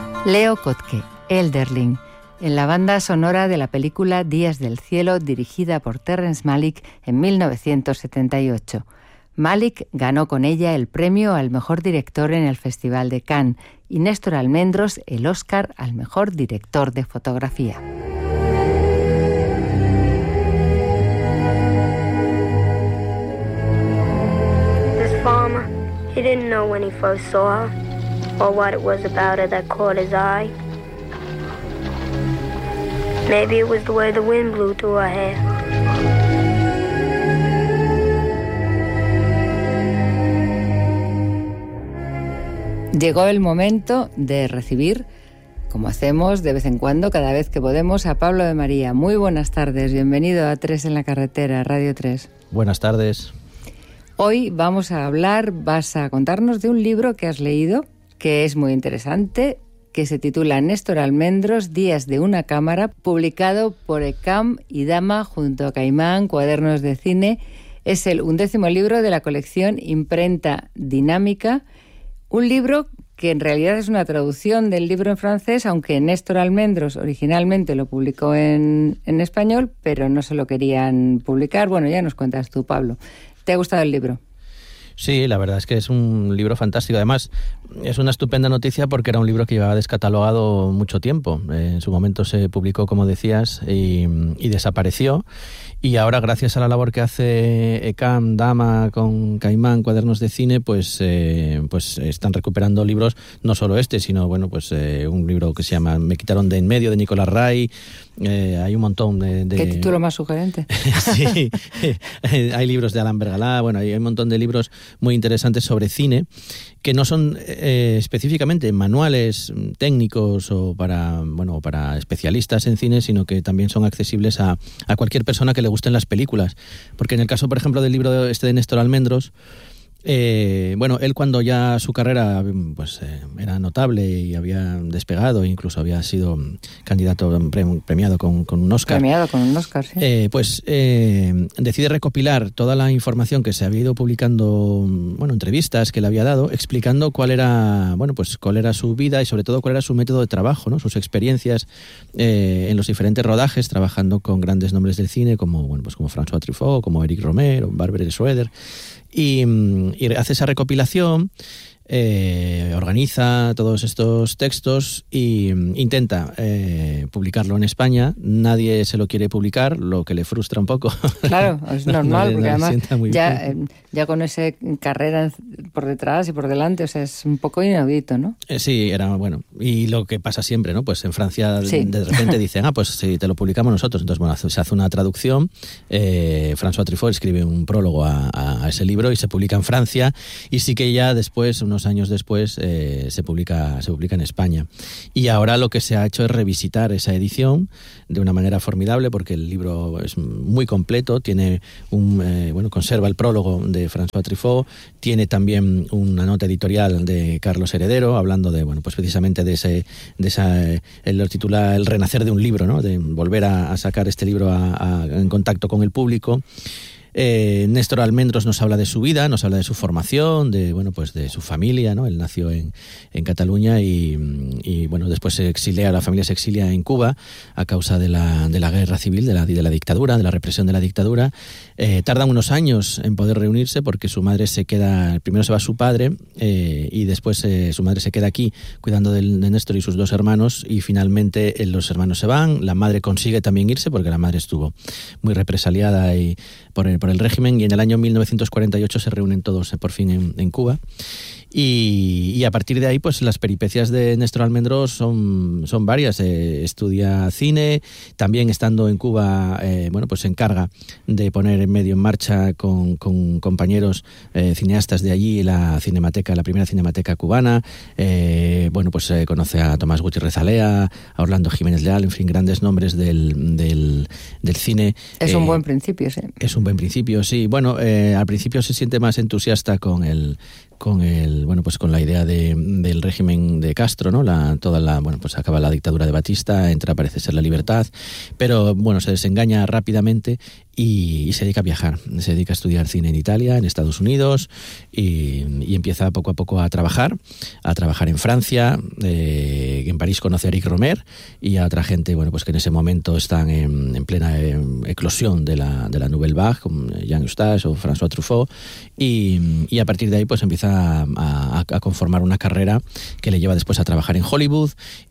Leo Kottke, Elderling, en la banda sonora de la película Días del cielo, dirigida por Terrence Malick en 1978. Malick ganó con ella el premio al mejor director en el Festival de Cannes y Néstor Almendros el Oscar al mejor director de fotografía. This farmer, he didn't know when he first saw her or what it was about her that caught his eye. Maybe it was the way the wind blew through her hair. Llegó el momento de recibir, como hacemos de vez en cuando, cada vez que podemos, a Pablo de María. Muy buenas tardes, bienvenido a Tres en la Carretera, Radio 3. Buenas tardes. Hoy vas a contarnos de un libro que has leído, que es muy interesante, que se titula Néstor Almendros, Días de una cámara, publicado por ECAM y Dama junto a Caimán, Cuadernos de Cine. Es el 11º libro de la colección Imprenta Dinámica, un libro que en realidad es una traducción del libro en francés, aunque Néstor Almendros originalmente lo publicó en español, pero no se lo querían publicar. Bueno, ya nos cuentas tú, Pablo. ¿Te ha gustado el libro? Sí, la verdad es que es un libro fantástico. Además, es una estupenda noticia porque era un libro que llevaba descatalogado mucho tiempo. En su momento se publicó, como decías, y desapareció. Y ahora, gracias a la labor que hace ECAM, Dama, con Caimán, Cuadernos de Cine, pues están recuperando libros, no solo este, sino un libro que se llama Me quitaron de en medio, de Nicolás Ray. Hay un montón de... ¿Qué título más sugerente? Sí, hay libros de Alain Bergalá, hay un montón de libros muy interesantes sobre cine, que no son específicamente manuales técnicos o para especialistas en cine, sino que también son accesibles a cualquier persona que le gusten las películas. Porque en el caso, por ejemplo, del libro de Néstor Almendros, él cuando ya su carrera era notable y había despegado, incluso había sido candidato premiado con un Oscar. Premiado con un Oscar, sí. Decide recopilar toda la información que se había ido publicando, entrevistas que le había dado, explicando cuál era su vida y sobre todo cuál era su método de trabajo, ¿no? Sus experiencias en los diferentes rodajes, trabajando con grandes nombres del cine como François Truffaut, como Éric Rohmer o Barbara Schroeder. Y hace esa recopilación, organiza todos estos textos e intenta publicarlo en España. Nadie se lo quiere publicar, lo que le frustra un poco. Claro, es normal, porque además ya con esa carrera por detrás y por delante, es un poco inaudito, ¿no? Sí, era y lo que pasa siempre, ¿no? Pues en Francia de repente dicen, pues sí, te lo publicamos nosotros. Entonces, se hace una traducción, François Truffaut escribe un prólogo a ese libro y se publica en Francia, y sí que ya después, unos años después, se publica en España. Y ahora lo que se ha hecho es revisitar esa edición de una manera formidable, porque el libro es muy completo, tiene conserva el prólogo de François Truffaut, tiene también una nota editorial de Carlos Heredero, hablando de, precisamente él lo titula El renacer de un libro, ¿no? De volver a sacar este libro en contacto con el público. Néstor Almendros nos habla de su vida, nos habla de su formación, de su familia, ¿no? Él nació en Cataluña y después la familia se exilia en Cuba a causa de la guerra civil, de la dictadura, de la represión de la dictadura. Tardan unos años en poder reunirse porque su madre primero se va su padre y después su madre se queda aquí cuidando de Néstor y sus dos hermanos, y finalmente los hermanos se van. La madre consigue también irse porque la madre estuvo muy represaliada por el régimen, y en el año 1948 se reúnen todos por fin en Cuba. Y a partir de ahí, las peripecias de Néstor Almendros son varias. Estudia cine, también estando en Cuba, se encarga de poner en marcha con compañeros cineastas de allí la primera cinemateca cubana. Conoce a Tomás Gutiérrez Alea, a Orlando Jiménez Leal, en fin, grandes nombres del cine. Es un buen principio, sí. Es un buen principio, sí. Al principio se siente más entusiasta con la idea del régimen de Castro, ¿no? Acaba la dictadura de Batista, parece ser la libertad, pero se desengaña rápidamente y se dedica a viajar, se dedica a estudiar cine en Italia, en Estados Unidos, y empieza poco a poco a trabajar en Francia, en París conoce a Eric Romer y a otra gente, bueno, pues que en ese momento están en plena eclosión de la Nouvelle Vague, como Jean Eustache o François Truffaut, y a partir de ahí pues empieza a conformar una carrera que le lleva después a trabajar en Hollywood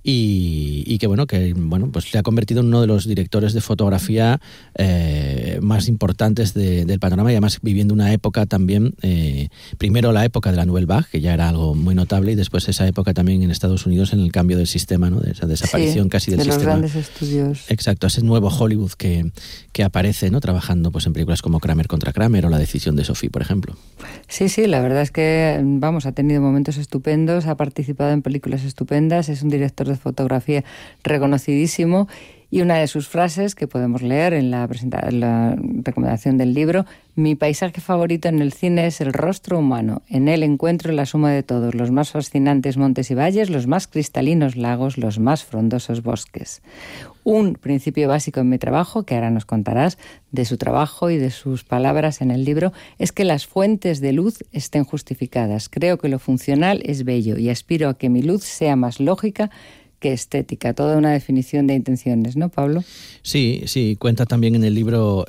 y que pues le ha convertido en uno de los directores de fotografía más importantes del panorama, y además viviendo una época también, primero la época de la Nouvelle Vague, que ya era algo muy notable, y después esa época también en Estados Unidos en el cambio del sistema, ¿no? De esa desaparición casi del sistema. De los grandes estudios. Exacto, ese nuevo Hollywood que aparece, ¿no? Trabajando pues en películas como Kramer contra Kramer o La decisión de Sophie, por ejemplo. Sí, la verdad es que, ha tenido momentos estupendos, ha participado en películas estupendas, es un director de fotografía reconocidísimo. Y una de sus frases que podemos leer en la recomendación del libro: mi paisaje favorito en el cine es el rostro humano. En él encuentro la suma de todos, los más fascinantes montes y valles, los más cristalinos lagos, los más frondosos bosques. Un principio básico en mi trabajo, que ahora nos contarás de su trabajo y de sus palabras en el libro, es que las fuentes de luz estén justificadas. Creo que lo funcional es bello y aspiro a que mi luz sea más lógica que estética, toda una definición de intenciones, ¿no, Pablo? Sí, cuenta también en el libro,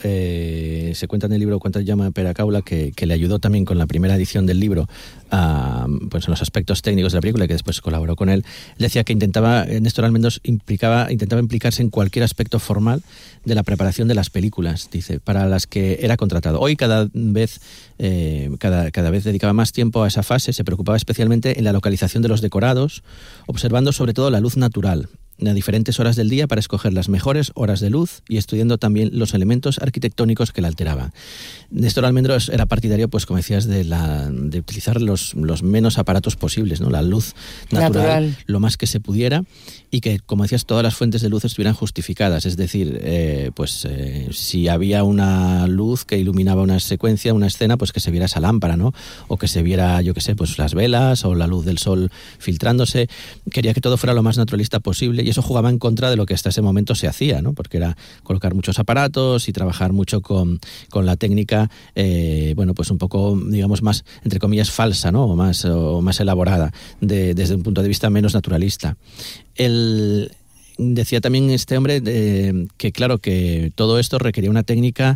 cuenta Jaume Peracaula, que le ayudó también con la primera edición del libro, pues en los aspectos técnicos de la película, que después colaboró con él. Decía que Néstor Almendros intentaba implicarse en cualquier aspecto formal de la preparación de las películas, dice, para las que era contratado. Hoy cada vez dedicaba más tiempo a esa fase, se preocupaba especialmente en la localización de los decorados, observando sobre todo la luz natural a diferentes horas del día para escoger las mejores horas de luz y estudiando también los elementos arquitectónicos que la alteraban. Néstor Almendros era partidario, pues como decías, de utilizar los menos aparatos posibles, ¿no? La luz natural lo más que se pudiera, y que, como decías, todas las fuentes de luz estuvieran justificadas. Es decir, si había una luz que iluminaba una secuencia, una escena, pues que se viera esa lámpara, ¿no? O que se viera, pues las velas o la luz del sol filtrándose. Quería que todo fuera lo más naturalista posible, y eso jugaba en contra de lo que hasta ese momento se hacía, ¿no? Porque era colocar muchos aparatos y trabajar mucho con la técnica, pues un poco, digamos, más, entre comillas, falsa, ¿no? O más elaborada, desde un punto de vista menos naturalista. Decía también este hombre que, claro, que todo esto requería una técnica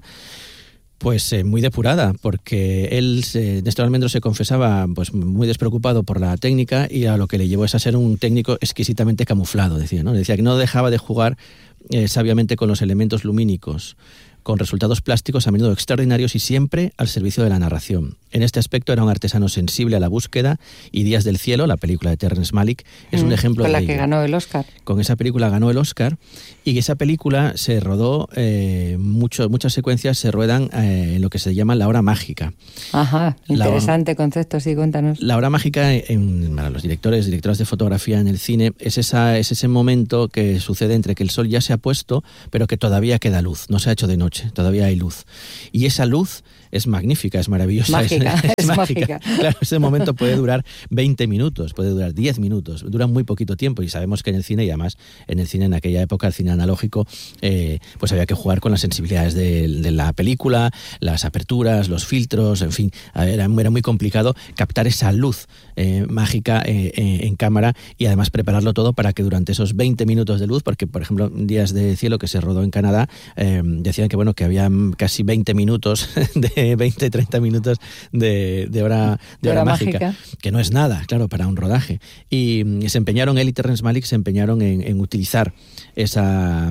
pues muy depurada, porque Néstor Almendros se confesaba pues muy despreocupado por la técnica, y a lo que le llevó es a ser un técnico exquisitamente camuflado, decía, ¿no? Decía que no dejaba de jugar sabiamente con los elementos lumínicos, con resultados plásticos a menudo extraordinarios y siempre al servicio de la narración. En este aspecto era un artesano sensible a la búsqueda, y Días del cielo, la película de Terrence Malick, es un ejemplo de ello. Con la que ganó el Oscar. Con esa película ganó el Oscar, y esa película se rodó, muchas secuencias se ruedan en lo que se llama la hora mágica. Ajá, interesante concepto, sí, cuéntanos. La hora mágica, para los directoras de fotografía en el cine, es ese momento que sucede entre que el sol ya se ha puesto, pero que todavía queda luz, no se ha hecho de noche, todavía hay luz. Y esa luz es magnífica, es maravillosa. Es mágica. Claro, ese momento puede durar 20 minutos, puede durar 10 minutos, dura muy poquito tiempo, y sabemos que en el cine, y además en el cine en aquella época, el cine analógico, pues había que jugar con las sensibilidades de la película, las aperturas, los filtros, en fin, era muy complicado captar esa luz mágica en cámara, y además prepararlo todo para que durante esos 20 minutos de luz, porque por ejemplo Días de cielo, que se rodó en Canadá, decían que había casi 20 minutos de 20-30 minutos de hora mágica, que no es nada, claro, para un rodaje. Y se empeñaron, él y Terrence Malick se empeñaron en utilizar esa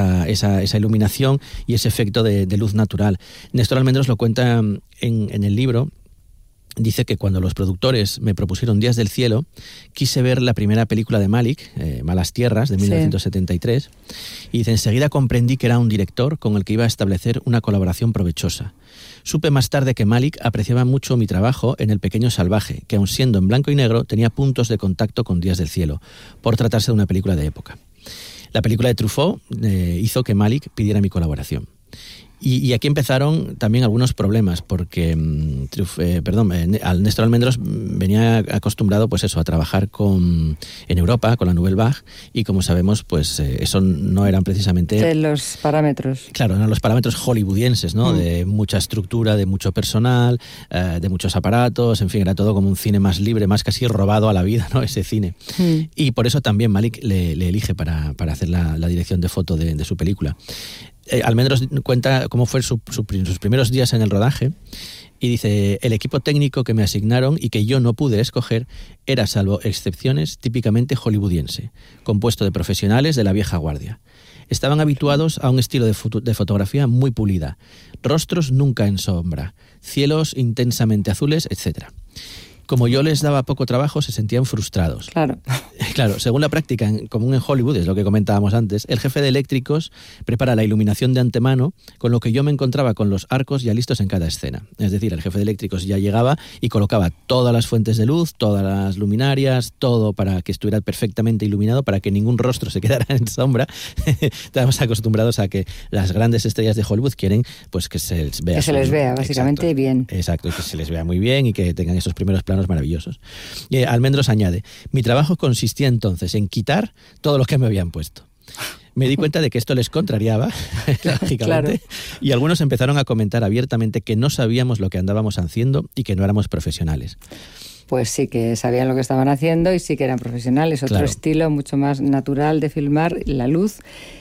iluminación y ese efecto de luz natural. Néstor Almendros lo cuenta en el libro. Dice que cuando los productores me propusieron Días del cielo, quise ver la primera película de Malick, Malas tierras, de 1973, y dice, enseguida comprendí que era un director con el que iba a establecer una colaboración provechosa. Supe más tarde que Malick apreciaba mucho mi trabajo en El pequeño salvaje, que aun siendo en blanco y negro tenía puntos de contacto con Días del cielo, por tratarse de una película de época. La película de Truffaut hizo que Malick pidiera mi colaboración. Y aquí empezaron también algunos problemas, porque Néstor Almendros venía acostumbrado pues eso, a trabajar en Europa, con la Nouvelle Vague, y como sabemos, pues eso no eran precisamente... De los parámetros. Claro, eran los parámetros hollywoodienses, ¿no? De mucha estructura, de mucho personal, de muchos aparatos, en fin, era todo como un cine más libre, más casi robado a la vida, ¿no? Ese cine. Y por eso también Malick le elige para hacer la dirección de foto de su película. Almendros cuenta cómo fue sus primeros días en el rodaje y dice: el equipo técnico que me asignaron y que yo no pude escoger era, salvo excepciones, típicamente hollywoodiense, compuesto de profesionales de la vieja guardia. Estaban habituados a un estilo de fotografía muy pulida, rostros nunca en sombra, cielos intensamente azules, etc. Como yo les daba poco trabajo, se sentían frustrados. Claro. Claro, según la práctica común en Hollywood, es lo que comentábamos antes, el jefe de eléctricos prepara la iluminación de antemano, con lo que yo me encontraba con los arcos ya listos en cada escena. Es decir, el jefe de eléctricos ya llegaba y colocaba todas las fuentes de luz, todas las luminarias, todo para que estuviera perfectamente iluminado, para que ningún rostro se quedara en sombra. Estamos acostumbrados a que las grandes estrellas de Hollywood quieren pues que se les vea. Que se les vea, básicamente, exacto, bien. Exacto, que se les vea muy bien y que tengan esos primeros planos maravillosos. Almendros añade: mi trabajo consistía entonces en quitar todo lo que me habían puesto. Me di cuenta de que esto les contrariaba, lógicamente, claro. Y algunos empezaron a comentar abiertamente que no sabíamos lo que andábamos haciendo y que no éramos profesionales. Pues sí que sabían lo que estaban haciendo y sí que eran profesionales. Otro estilo mucho más natural de filmar, la luz.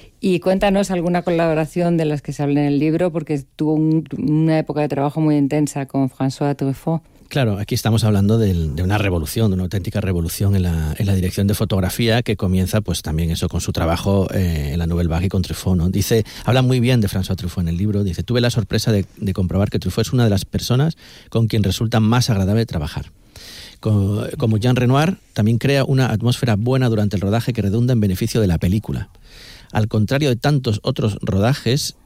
Y cuéntanos alguna colaboración de las que se habla en el libro, porque tuvo una época de trabajo muy intensa con François Truffaut. Claro, aquí estamos hablando de una revolución, de una auténtica revolución en la dirección de fotografía, que comienza pues también eso con su trabajo en la Nouvelle Vague y con Truffaut, ¿no? Habla muy bien de François Truffaut en el libro. Dice: tuve la sorpresa de comprobar que Truffaut es una de las personas con quien resulta más agradable trabajar. Como Jean Renoir, también crea una atmósfera buena durante el rodaje que redunda en beneficio de la película. Al contrario de tantos otros rodajes,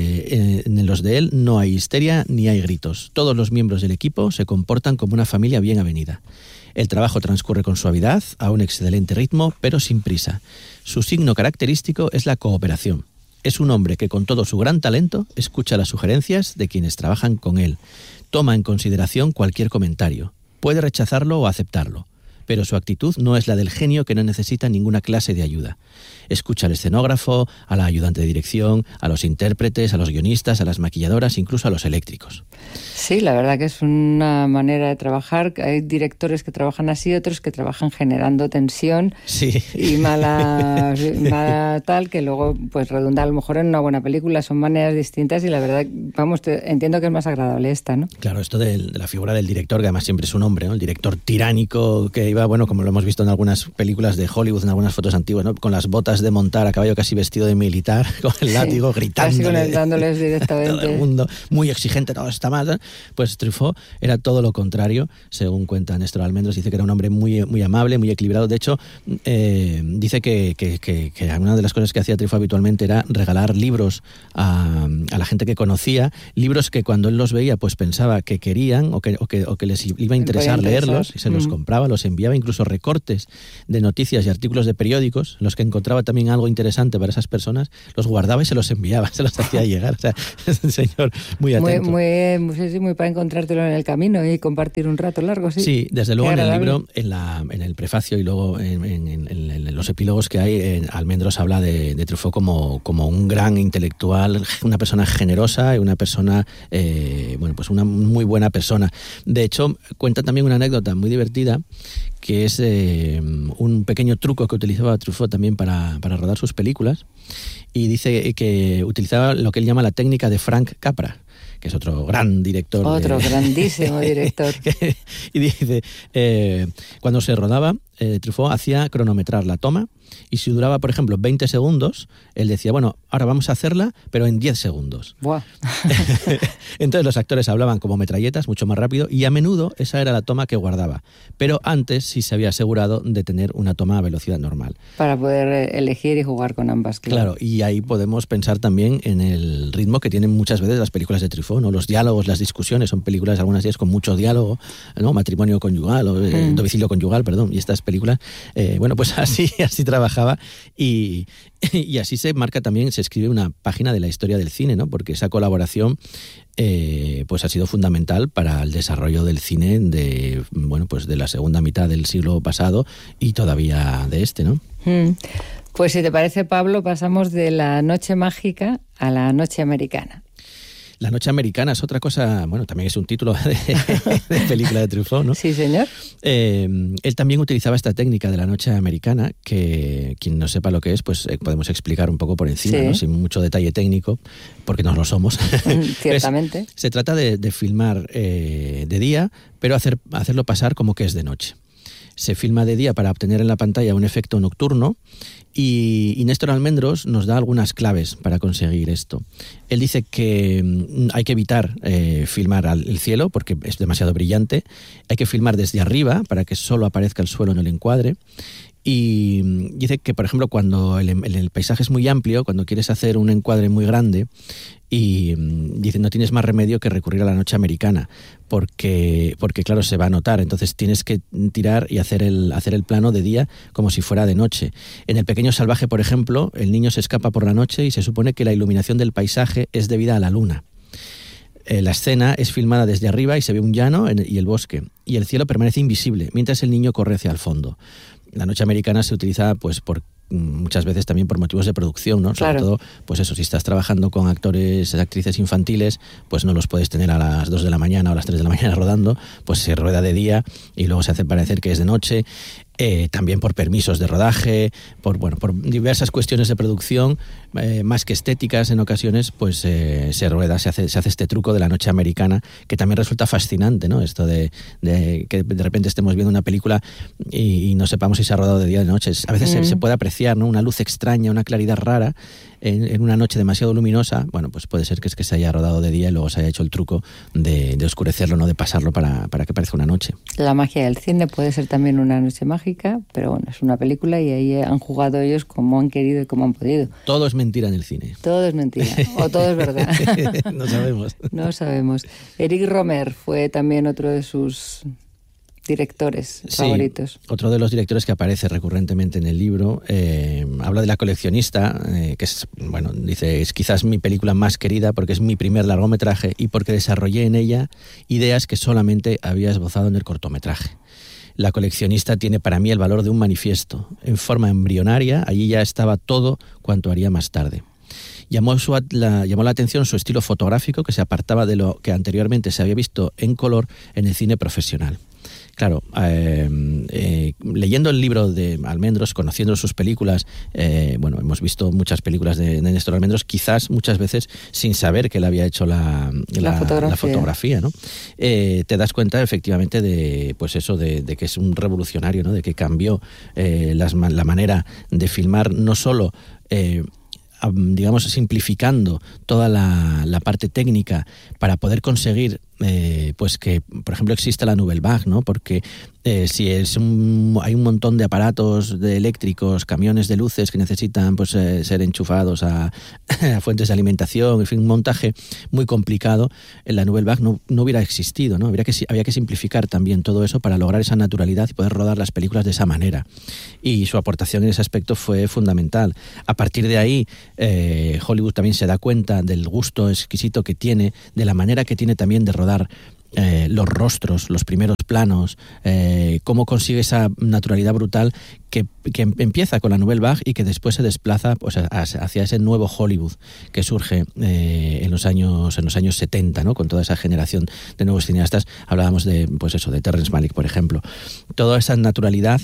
en los de él no hay histeria ni hay gritos. Todos los miembros del equipo se comportan como una familia bien avenida. El trabajo transcurre con suavidad, a un excelente ritmo, pero sin prisa. Su signo característico es la cooperación. Es un hombre que, con todo su gran talento, escucha las sugerencias de quienes trabajan con él. Toma en consideración cualquier comentario. Puede rechazarlo o aceptarlo, pero su actitud no es la del genio que no necesita ninguna clase de ayuda. Escucha al escenógrafo, a la ayudante de dirección, a los intérpretes, a los guionistas, a las maquilladoras, incluso a los eléctricos. Sí, la verdad que es una manera de trabajar. Hay directores que trabajan así, otros que trabajan generando tensión y mala tal, que luego pues redunda a lo mejor en una buena película. Son maneras distintas y la verdad, entiendo que es más agradable esta, ¿no? Claro, esto de la figura del director, que además siempre es un hombre, ¿no? El director tiránico que iba, bueno, como lo hemos visto en algunas películas de Hollywood, en algunas fotos antiguas, ¿no? Con las botas de montar a caballo, casi vestido de militar, con el látigo, gritando. Casi dándoles directamente. Todo el mundo, muy exigente, todo está mal, ¿no? Pues Truffaut era todo lo contrario, según cuenta Néstor Almendros. Dice que era un hombre muy, muy amable, muy equilibrado. De hecho, dice que una de las cosas que hacía Truffaut habitualmente era regalar libros a la gente que conocía, libros que cuando él los veía pues pensaba que querían o que les iba a interesar leerlos, y se los compraba, los enviaba, incluso recortes de noticias y artículos de periódicos, los que encontraba también algo interesante para esas personas, los guardaba y se los enviaba, se los hacía llegar. O sea, es un señor muy atento. Muy para encontrártelo en el camino y compartir un rato largo, sí. Sí, desde luego en el libro, en el prefacio y luego en los epílogos que hay, Almendros habla de Truffaut como un gran intelectual, una persona generosa y una persona, pues una muy buena persona. De hecho, cuenta también una anécdota muy divertida, que es un pequeño truco que utilizaba Truffaut también para rodar sus películas, y dice que utilizaba lo que él llama la técnica de Frank Capra, que es otro gran director. Grandísimo director. Y dice, cuando se rodaba, Truffaut hacía cronometrar la toma, y si duraba, por ejemplo, 20 segundos, él decía, bueno, ahora vamos a hacerla, pero en 10 segundos. ¡Buah! Entonces los actores hablaban como metralletas, mucho más rápido, y a menudo esa era la toma que guardaba. Pero antes sí se había asegurado de tener una toma a velocidad normal. Para poder elegir y jugar con ambas. Claro, y ahí podemos pensar también en el ritmo que tienen muchas veces las películas de Truffaut, ¿no? Los diálogos, las discusiones, son películas, algunas de ellas con mucho diálogo, ¿no? Matrimonio conyugal, o domicilio conyugal, perdón, y estas películas, pues así trabajaba y así se marca también, se escribe una página de la historia del cine, ¿no? Porque esa colaboración pues ha sido fundamental para el desarrollo del cine de la segunda mitad del siglo pasado y todavía de este, ¿no? Pues si te parece, Pablo, pasamos de la noche mágica a la noche americana. La noche americana es otra cosa, bueno, también es un título de película de Truffaut, ¿no? Sí, señor. Él también utilizaba esta técnica de la noche americana, que quien no sepa lo que es, pues podemos explicar un poco por encima, ¿no? Sin mucho detalle técnico, porque no lo somos. Ciertamente. Se trata de filmar de día, pero hacerlo pasar como que es de noche. Se filma de día para obtener en la pantalla un efecto nocturno y Néstor Almendros nos da algunas claves para conseguir esto. Él dice que hay que evitar filmar el cielo porque es demasiado brillante, hay que filmar desde arriba para que solo aparezca el suelo en el encuadre. Y dice que, por ejemplo, cuando el paisaje es muy amplio, cuando quieres hacer un encuadre muy grande, y dice, no tienes más remedio que recurrir a la noche americana, porque claro, se va a notar. Entonces tienes que tirar y hacer el plano de día como si fuera de noche. En El pequeño salvaje, por ejemplo, el niño se escapa por la noche y se supone que la iluminación del paisaje es debida a la luna. La escena es filmada desde arriba y se ve un llano y el bosque, y el cielo permanece invisible mientras el niño corre hacia el fondo. La noche americana se utiliza pues muchas veces también por motivos de producción, ¿no? Claro. Sobre todo, pues eso, si estás trabajando con actores, actrices infantiles, pues no los puedes tener a las 2 de la mañana o a las 3 de la mañana rodando, pues se rueda de día y luego se hace parecer que es de noche. También por permisos de rodaje, por diversas cuestiones de producción, más que estéticas en ocasiones, pues se rueda, se hace este truco de la noche americana, que también resulta fascinante, ¿no? Esto de que de repente estemos viendo una película y no sepamos si se ha rodado de día o de noche. A veces se puede apreciar, ¿no? Una luz extraña, una claridad rara en una noche demasiado luminosa. Bueno, pues puede ser que se haya rodado de día y luego se haya hecho el truco de oscurecerlo, ¿no? De pasarlo para que parezca una noche. La magia del cine puede ser también una noche mágica, pero bueno, es una película y ahí han jugado ellos como han querido y como han podido. Todo es mentira en el cine. Todo es mentira, o todo es verdad. No sabemos. No sabemos. Eric Romer fue también otro de sus directores favoritos. Otro de los directores que aparece recurrentemente en el libro. Habla de La coleccionista, que es, bueno, dice, es quizás mi película más querida porque es mi primer largometraje y porque desarrollé en ella ideas que solamente había esbozado en el cortometraje. La coleccionista tiene para mí el valor de un manifiesto. En forma embrionaria, allí ya estaba todo cuanto haría más tarde. Llamó la atención su estilo fotográfico, que se apartaba de lo que anteriormente se había visto en color en el cine profesional. Claro, leyendo el libro de Almendros, conociendo sus películas, hemos visto muchas películas de Néstor Almendros, quizás muchas veces sin saber que él había hecho la fotografía, ¿no? Te das cuenta efectivamente de que es un revolucionario, ¿no? De que cambió la manera de filmar, no solo digamos, simplificando toda la parte técnica para poder conseguir pues que, por ejemplo, exista la Nouvelle Vague, ¿no? Porque si hay un montón de aparatos eléctricos, camiones de luces que necesitan pues ser enchufados a fuentes de alimentación, en fin, un montaje muy complicado, en la Nouvelle Vague no hubiera existido, ¿no? Había que simplificar también todo eso para lograr esa naturalidad y poder rodar las películas de esa manera. Y su aportación en ese aspecto fue fundamental. A partir de ahí, Hollywood también se da cuenta del gusto exquisito que tiene, de la manera que tiene también de rodar los rostros, los primeros planos, cómo consigue esa naturalidad brutal que empieza con la Nouvelle Vague y que después se desplaza pues, hacia ese nuevo Hollywood que surge en los años 70, ¿no? Con toda esa generación de nuevos cineastas. Hablábamos de Terrence Malick, por ejemplo. Toda esa naturalidad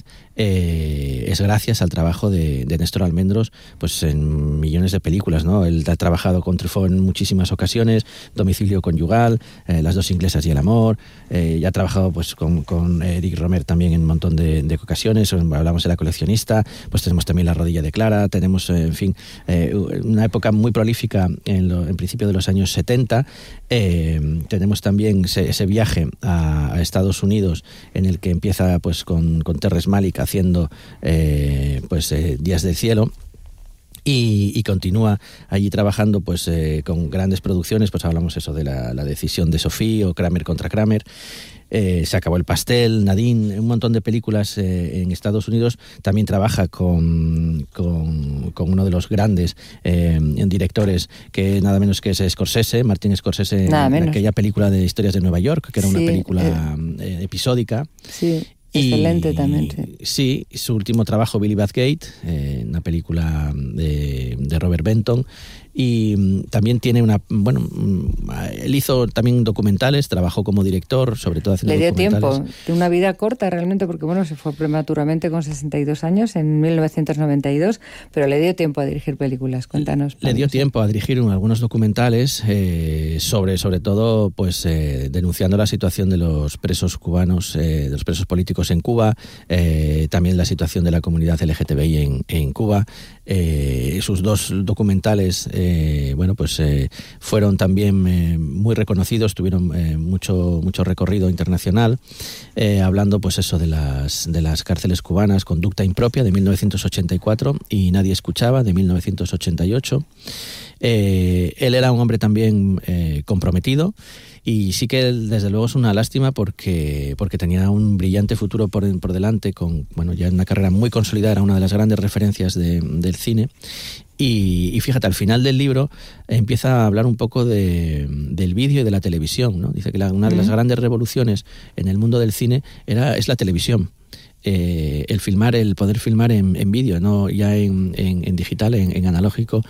es gracias al trabajo de Néstor Almendros pues en millones de películas, ¿no? Él ha trabajado con Truffaut en muchísimas ocasiones, Domicilio conyugal, Las dos inglesas y el amor, ya ha trabajado pues con Eric Romer también en un montón de ocasiones. Hablamos de La coleccionista, pues tenemos también La rodilla de Clara, tenemos, en fin, una época muy prolífica en principio de los años 70. Tenemos también ese viaje a Estados Unidos en el que empieza pues con Terrence Malick haciendo Días del cielo. Y continúa allí trabajando pues con grandes producciones, pues hablamos eso de la decisión de Sophie o Kramer contra Kramer. Se acabó el pastel, Nadine, un montón de películas en Estados Unidos. También trabaja con uno de los grandes directores, que nada menos que es Scorsese, Martin Scorsese, en aquella película de Historias de Nueva York, que era una película episódica. Sí. Excelente también, sí. Sí, su último trabajo, Billy Bathgate, una película de Robert Benton. Y también tiene él hizo también documentales, trabajó como director, sobre todo haciendo documentales. Le dio tiempo, de una vida corta realmente, porque se fue prematuramente con 62 años en 1992, pero le dio tiempo a dirigir películas. Cuéntanos. Le dio tiempo a dirigir algunos documentales sobre todo pues denunciando la situación de los presos cubanos, de los presos políticos en Cuba, también la situación de la comunidad LGTBI en Cuba. Sus dos documentales fueron también muy reconocidos, tuvieron mucho recorrido internacional, hablando pues eso de las cárceles cubanas, Conducta impropia de 1984 y Nadie escuchaba de 1988. Él era un hombre también comprometido, y sí que desde luego es una lástima porque tenía un brillante futuro por delante, con ya una carrera muy consolidada, era una de las grandes referencias del cine. Y fíjate, al final del libro empieza a hablar un poco del vídeo y de la televisión, ¿no? Dice que una de las grandes revoluciones en el mundo del cine es la televisión. El poder filmar en vídeo, no ya en digital, en analógico,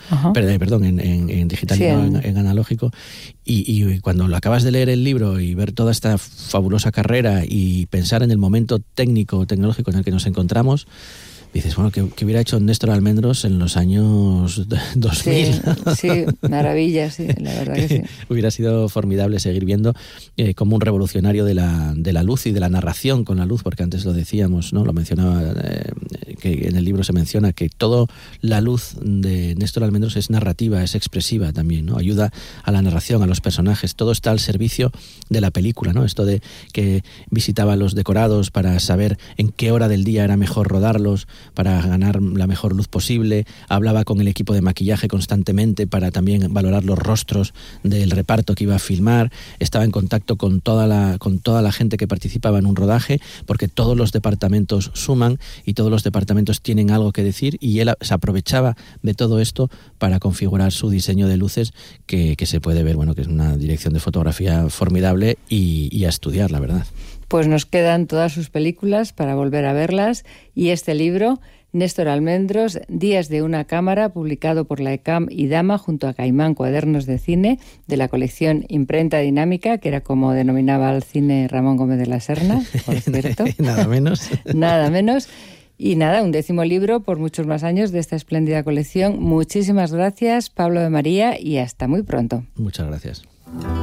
en digital, sí, no en analógico. Y cuando lo acabas de leer el libro y ver toda esta fabulosa carrera y pensar en el momento tecnológico en el que nos encontramos, dices, ¿qué hubiera hecho Néstor Almendros en los años 2000? Sí, maravilla, sí, la verdad que sí. Hubiera sido formidable seguir viendo como un revolucionario de la luz y de la narración con la luz, porque antes lo decíamos, ¿no? Lo mencionaba, que en el libro se menciona que toda la luz de Néstor Almendros es narrativa, es expresiva también, ¿no? Ayuda a la narración, a los personajes, todo está al servicio de la película, ¿no? Esto de que visitaba los decorados para saber en qué hora del día era mejor rodarlos, para ganar la mejor luz posible, hablaba con el equipo de maquillaje constantemente para también valorar los rostros del reparto que iba a filmar, estaba en contacto con toda la gente que participaba en un rodaje, porque todos los departamentos suman y todos los departamentos tienen algo que decir, y él se aprovechaba de todo esto para configurar su diseño de luces, que se puede ver, que es una dirección de fotografía formidable y a estudiar, la verdad. Pues nos quedan todas sus películas para volver a verlas, y este libro, Néstor Almendros, Días de una cámara, publicado por la ECAM y Dama junto a Caimán Cuadernos de Cine, de la colección Imprenta Dinámica, que era como denominaba al cine Ramón Gómez de la Serna, por cierto. Nada menos. Nada menos. Y nada, un 10º libro por muchos más años de esta espléndida colección. Muchísimas gracias, Pablo de María, y hasta muy pronto. Muchas gracias.